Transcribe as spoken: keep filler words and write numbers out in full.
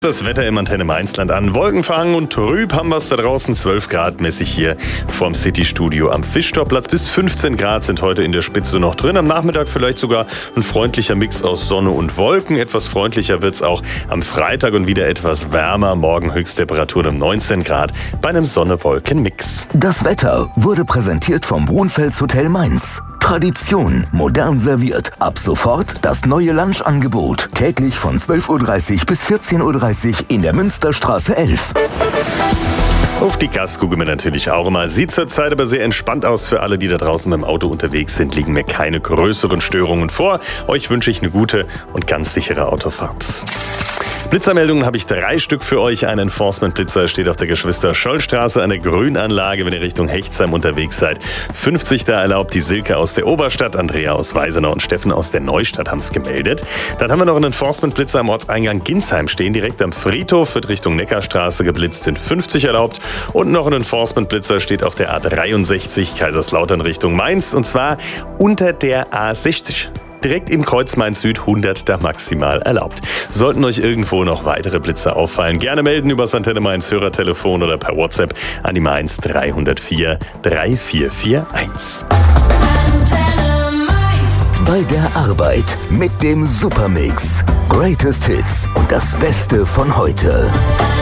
Das Wetter im Antenne Mainzland an. Wolkenverhangen und trüb haben wir es da draußen. zwölf Grad mäßig hier vorm City-Studio am Fischtorplatz. Bis fünfzehn Grad sind heute in der Spitze noch drin. Am Nachmittag vielleicht sogar ein freundlicher Mix aus Sonne und Wolken. Etwas freundlicher wird es auch am Freitag und wieder etwas wärmer. Morgen Höchsttemperaturen um neunzehn Grad bei einem Sonne-Wolken-Mix. Das Wetter wurde präsentiert vom Brunfels Hotel Mainz. Tradition, modern serviert. Ab sofort das neue Lunchangebot. Täglich von zwölf Uhr dreißig bis vierzehn Uhr dreißig in der Münsterstraße elf. Auf die Gas gucken wir natürlich auch immer. Sieht zurzeit aber sehr entspannt aus für alle, die da draußen mit dem Auto unterwegs sind. Liegen mir keine größeren Störungen vor. Euch wünsche ich eine gute und ganz sichere Autofahrt. Blitzermeldungen habe ich drei Stück für euch. Ein Enforcement-Blitzer steht auf der Geschwister-Scholl-Straße an der Grünanlage, wenn ihr Richtung Hechtsheim unterwegs seid. fünfzig da erlaubt die Silke aus der Oberstadt, Andrea aus Weisenau und Steffen aus der Neustadt haben es gemeldet. Dann haben wir noch einen Enforcement-Blitzer am Ortseingang Ginsheim stehen, direkt am Friedhof, wird Richtung Neckarstraße geblitzt, sind fünfzig erlaubt. Und noch ein Enforcement-Blitzer steht auf der A dreiundsechzig, Kaiserslautern Richtung Mainz, und zwar unter der A sechzig. Direkt im Kreuz Mainz Süd, hundert da maximal erlaubt. Sollten euch irgendwo noch weitere Blitzer auffallen, gerne melden über das Antenne Mainz Hörertelefon oder per WhatsApp an die Mainz drei null vier drei vier vier eins. Bei der Arbeit mit dem Supermix. Greatest Hits und das Beste von heute.